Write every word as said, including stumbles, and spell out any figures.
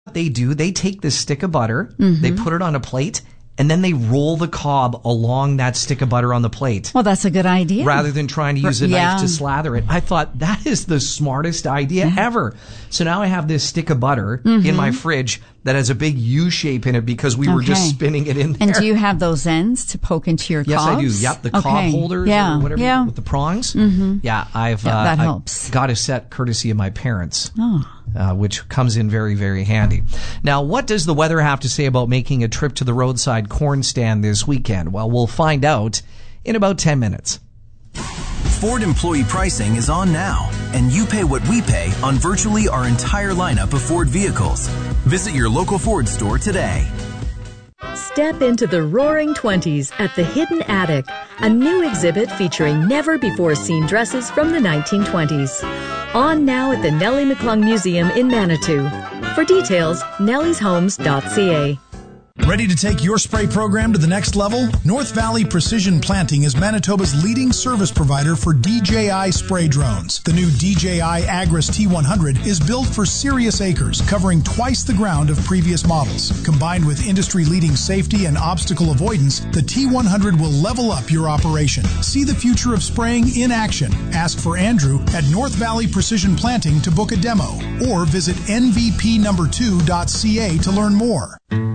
They do, they take this stick of butter, Mm-hmm. they put it on a plate, and then they roll the cob along that stick of butter on the plate. Well, that's a good idea. Rather than trying to use a Yeah. knife to slather it. I thought that is the smartest idea Yeah. ever. So now I have this stick of butter Mm-hmm. in my fridge that has a big U shape in it because we were just Okay. spinning it in there. And do you have those ends to poke into your Yes, cobs? I do. Yep, the cob Okay. holders Yeah. or whatever Yeah. with the prongs. Mm-hmm. Yeah, I've Yeah, uh, that I helps. got a set courtesy of my parents. Oh. Uh, which comes in very, very handy. Now, what does the weather have to say about making a trip to the roadside corn stand this weekend? Well, we'll find out in about ten minutes. Ford employee pricing is on now, and you pay what we pay on virtually our entire lineup of Ford vehicles. Visit your local Ford store today. Step into the roaring twenties at the Hidden Attic, a new exhibit featuring never-before-seen dresses from the nineteen twenties. On now at the Nellie McClung Museum in Manitou. For details, nellies homes dot c a. Ready to take your spray program to the next level? North Valley Precision Planting is Manitoba's leading service provider for D J I spray drones. The new D J I Agris T one hundred is built for serious acres, covering twice the ground of previous models. Combined with industry-leading safety and obstacle avoidance, the T one hundred will level up your operation. See the future of spraying in action. Ask for Andrew at North Valley Precision Planting to book a demo, or visit N V P number two dot c a to learn more.